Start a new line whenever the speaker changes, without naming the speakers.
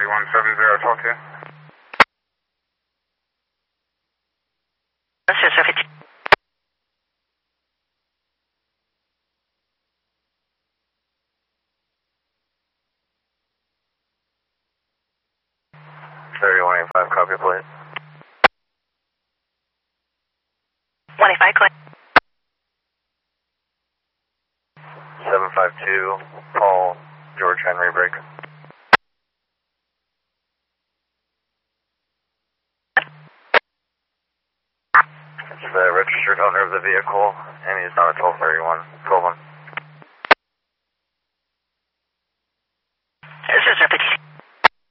3170, talk to you.
This is Sophie.
3185, copy plate.
185, click.
752, Paul, George Henry, break. It's the registered owner of the vehicle, and he's not a 1231, 12-1.